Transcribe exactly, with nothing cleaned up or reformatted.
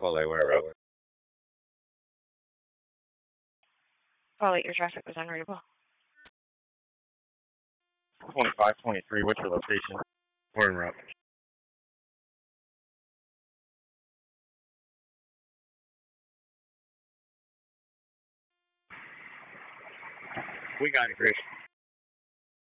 Chipotle, wherever. Oh, wait, your traffic was unreadable. twenty-five, twenty-three, what's your location? We're in route. We got it, Chris.